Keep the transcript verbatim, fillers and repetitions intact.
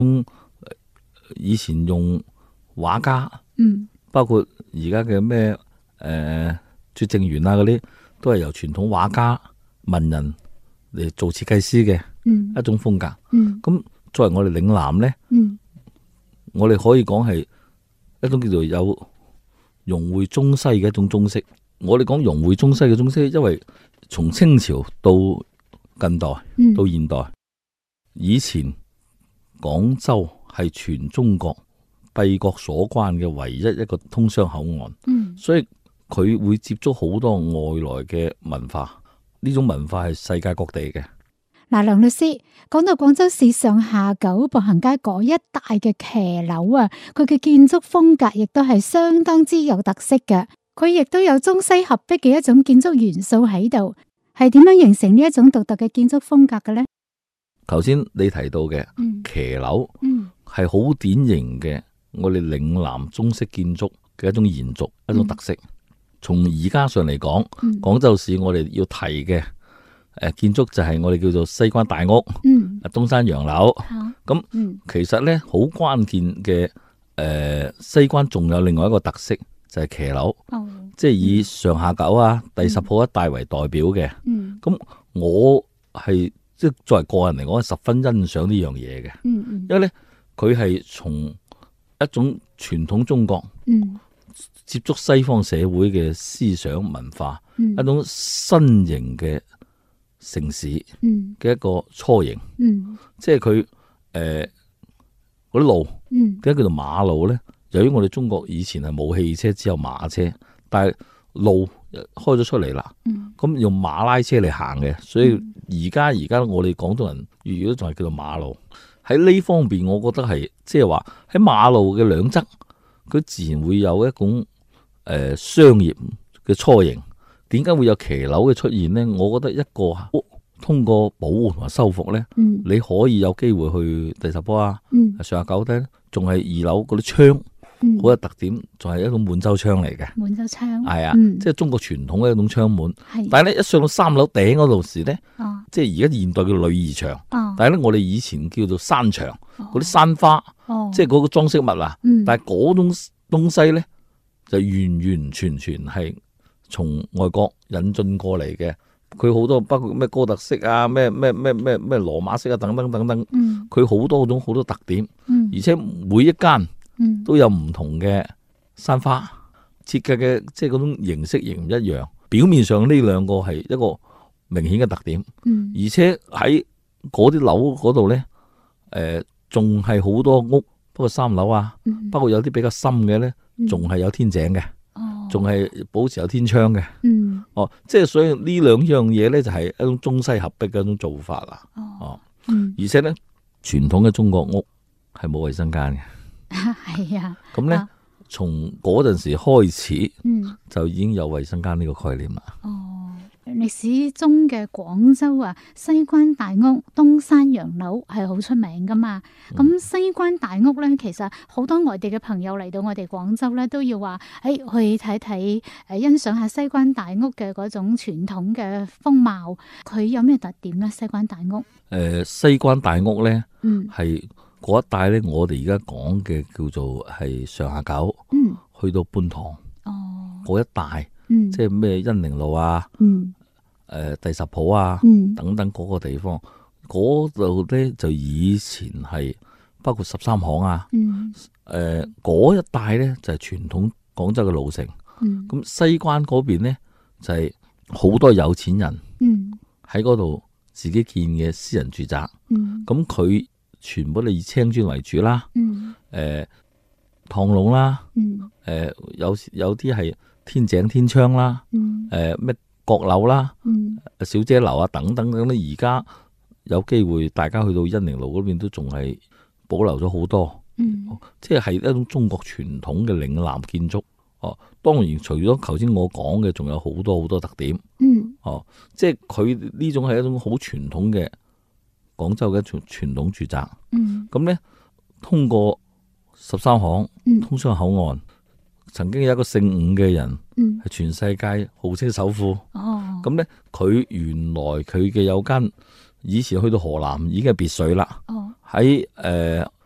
以前用畫家， 嗯， 包括而家嘅咩誒拙政園啊嗰啲，都係由傳統畫家文人嚟做設計師嘅一種風格。 嗯， 咁、嗯、作為我哋嶺南呢， 嗯， 我哋可以講係一種叫做有融匯中西嘅一種中式。我哋講融匯中西嘅中式，因為從清朝到近代到現代，嗯、以前廣州係全中國帝國所關嘅唯一一個通商口岸，嗯、所以佢會接觸好多外來嘅文化，呢種文化係世界各地嘅。 嗱，梁律師講到廣州市上下九步行街嗰一帶嘅騎樓啊，佢嘅建築風格亦都係相當之有特色嘅，佢亦都有中西合璧嘅一種建築元素喺度，係點樣形成呢一種獨特嘅建築風格嘅呢？ 頭先你提到嘅騎樓，係好典型嘅我哋嶺南中式建築嘅一種延續，一種特色。從而家上嚟講，廣州市我哋要提嘅誒建築就係我哋叫做西關大屋、嗯、東山洋樓。咁、嗯、其實咧好關鍵嘅誒、呃、西關仲有另外一個特色就係、是、騎樓，哦、即係以上下九啊、第十鋪一帶為代表嘅。咁、嗯嗯、我係即係作為個人嚟講，十分欣賞呢樣嘢嘅，嗯嗯、因為咧佢係從一種傳統中國。嗯接觸西方社會嘅思想文化，嗯、一種新型嘅城市嘅一個雛形，嗯、即係佢誒嗰啲路，點解叫做馬路呢？由於我哋中國以前係冇汽車，只有馬車，但係路開咗出嚟啦，咁、嗯、用馬拉車嚟行嘅，所以而家而家我哋廣東人粵語都仲係叫做馬路。喺呢方面，我覺得係即係話喺馬路嘅兩側，佢自然會有一種。誒、呃，商業嘅雛形，點解會有騎樓嘅出現呢？我覺得一個通過保護同埋修復呢，嗯、你可以有機會去第十鋪啊，嗯、上下九梯，仲係二樓嗰啲窗，好、嗯、有特點，仲係一種滿洲窗嚟嘅。滿洲窗係啊，嗯、即係中國傳統嘅一種窗門。是但係呢，一上到三樓頂嗰度時呢，啊、即係而家現代叫女兒牆，啊、但係呢，我哋以前叫做山牆，嗰啲、哦、山花，哦、即係嗰個裝飾物啊。嗯、但係嗰種東西呢。就完完全全係從外國引進過嚟嘅，佢好多包括咩哥特式啊、咩咩咩咩咩羅馬式啊等等等等，佢好、嗯、多種好多特點，嗯、而且每一間都有唔同嘅山花設計嘅，即係嗰種形式亦唔一樣。表面上呢兩個係一個明顯嘅特點，嗯、而且喺嗰啲樓嗰度咧，誒仲係好多屋，包括三樓啊，包括有啲比較深嘅咧。仲係有天井嘅，仲係、哦、保持有天窗嘅，嗯、哦，即係所以呢兩樣嘢咧就係一種中西合璧嘅一種做法啦，哦，哦嗯、而且咧傳統嘅中國屋係冇衛生間嘅，係啊，咁咧從嗰陣時開始，嗯、就已經有衛生間呢個概念啦。哦。 歷史中嘅廣州啊，西關大屋、東山洋樓係好出名噶嘛。咁、嗯、西關大屋咧，其實好多外地嘅朋友嚟到我哋廣州咧，都要話誒、哎、去睇睇誒，欣賞下西關大屋嘅嗰種傳統嘅風貌。佢有咩特點咧？西關大屋誒、 呃，西關大屋咧，嗯，係嗰一帶咧，我哋而家講嘅叫做係上下九，嗯，去到泮塘，哦，嗰一帶。嗯、即係咩恩寧路啊，誒、嗯呃、第十鋪啊，嗯、等等嗰個地方，嗰度咧就以前係包括十三行啊，誒嗰、嗯呃、一帶咧就係、是、傳統廣州嘅老城。咁、嗯、西關嗰邊咧就係、是、好多有錢人喺嗰度自己建嘅私人住宅。咁佢、嗯、全部都以青磚為主啦，誒、嗯呃、趟籠啦，誒、呃、有有啲係。天井天窗啦，誒咩、嗯呃、閣樓啦，嗯、小姐樓啊等等咁咧，而家有機會大家去到恩寧路嗰邊都仲係保留咗好多，嗯、即係係一種中國傳統嘅嶺南建築。哦，當然除咗頭先我講嘅，仲有好多好多特點。嗯、哦，即係佢呢種係一種好傳統嘅廣州嘅一種傳統住宅。咁咧、嗯，通過十三行通商口岸。嗯曾經有一個姓伍嘅人，係、嗯、全世界號稱首富。哦，咁咧佢原來佢嘅有間以前去到河南已經係別墅啦。哦，喺誒